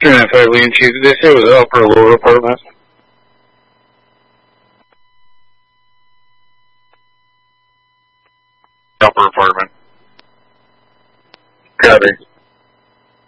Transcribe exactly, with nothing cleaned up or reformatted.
two nine five Lean Chief, did they say it was upper or lower apartment? Upper apartment. Copy.